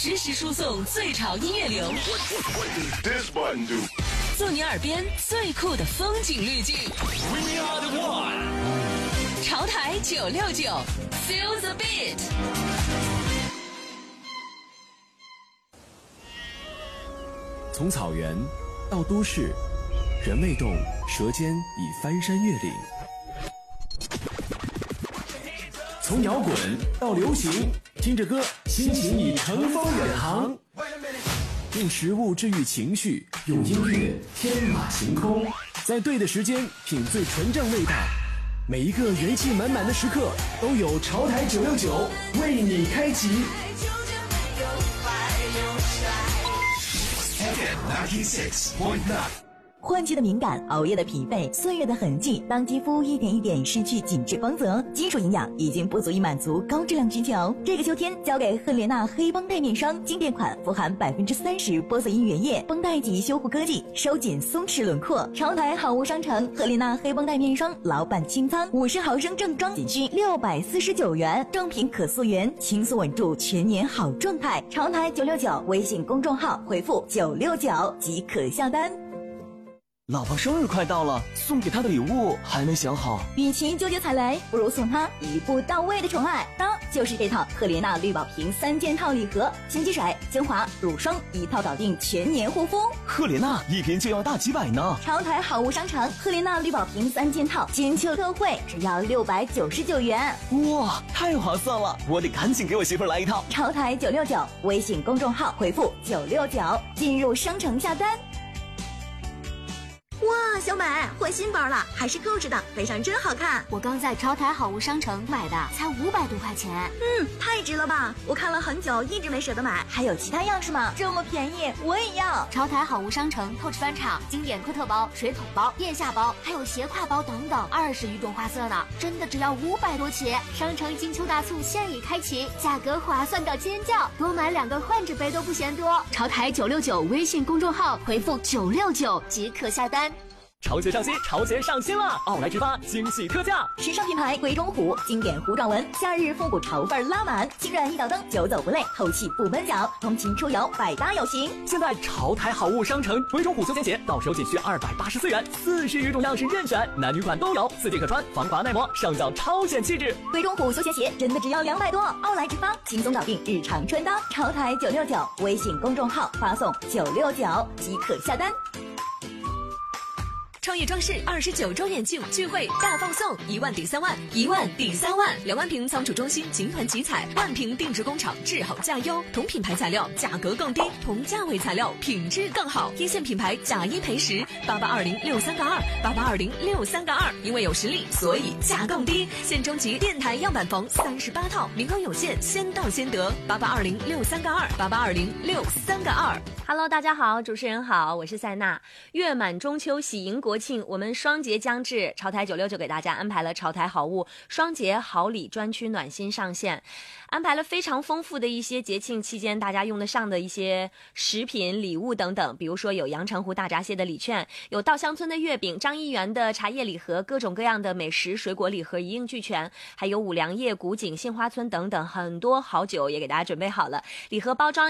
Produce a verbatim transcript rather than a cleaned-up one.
实时输送最潮音乐流，做你耳边最酷的风景滤镜。We are the one。潮台九六九 ，Feel the beat。 从草原到都市，人未动，舌尖已翻山越岭。从摇滚到流行，听着歌，心情已乘风远航。用食物治愈情绪，用音乐天马行空，在对的时间品最纯正味道。每一个元气满满的时刻，都有潮台九六九为你开启。F M ninety-six point nine。 换季的敏感，熬夜的疲惫，岁月的痕迹，当肌肤一点一点失去紧致光泽，金属营养已经不足以满足高质量需求。这个秋天，交给赫莲娜黑绷带面霜，经典款，富含百分之三十玻色因原液，绷带级修护科技，收紧松弛轮廓。潮台好物商城赫莲娜黑绷带面霜，老板清仓，五十毫升正装仅需六百四十九元，正品可溯源，轻松稳住全年好状态。潮台九六九微信公众号回复九六九即可下单。 老婆生日快到了，送给她的礼物还没想好。 与其纠结踩雷，不如送她一步到位的宠爱。当就是这套赫莲娜绿宝瓶三件套礼盒，清洁水、精华、乳霜一套搞定全年护肤。 赫莲娜一瓶就要大几百呢。 潮台好物商城赫莲娜绿宝瓶三件套金秋特惠，只要六百九十九元。 哇，太划算了！我得赶紧给我媳妇儿来一套。 潮台九六九微信公众号回复九六九进入商城下单。哇，小美换新包了，还是扣子的，背上真好看。 我刚在潮台好物商城买的，才五百多块钱。 嗯，太值了吧！我看了很久，一直没舍得买。还有其他样式吗？这么便宜，我也要。 潮台好物商城透视翻场，经典科特包、水桶包、腋下包，还有斜挎包等等，二十余种花色呢，真的只要五百多起。商城金秋大促现已开启，价格划算到尖叫，多买两个换着背都不嫌多。潮台九六九微信公众号回复九六九即可下单。 潮鞋上新，潮鞋上新了！奥莱之发惊喜特价， 时尚品牌鬼冢虎经典虎爪纹，夏日复古潮范拉满，轻软一脚蹬，久走不累，透气不闷脚，通勤出游百搭有型。 现在潮台好物商城鬼冢虎休闲鞋到手仅需二百八十四元，四十余种样式任选，男女款都有，四季可穿，防滑耐磨，上脚超显气质。 鬼冢虎休闲鞋真的只要两百多，奥莱之发轻松搞定日常穿搭。潮台九六九微信公众号发送九六九即可下单。 创业装饰二十九周年庆聚会大放送，一万抵三万，一万抵三万，两万瓶仓储中心集团集采，万瓶定制工厂质好价优，同品牌材料价格更低，同价位材料品质更好，一线品牌假一赔十，八八二零六三个二，八八二零六三个二，因为有实力，所以价更低。现征集电台样板房三十八套，名额有限，先到先得，八八二零六三个二，八八二零六三个二。 Hello， 大家好，主持人好，我是塞娜。月满中秋，喜迎国庆，我们双节将至，潮台九六九给大家安排了潮台好物双节好礼专区暖心上线，安排了非常丰富的一些节庆期间大家用得上的一些食品礼物等等，比如说有阳澄湖大闸蟹的礼券，有稻香村的月饼，张一元的茶叶礼盒，各种各样的美食水果礼盒一应俱全，还有五粮液、古井、杏花村等等很多好酒也给大家准备好了，礼盒包装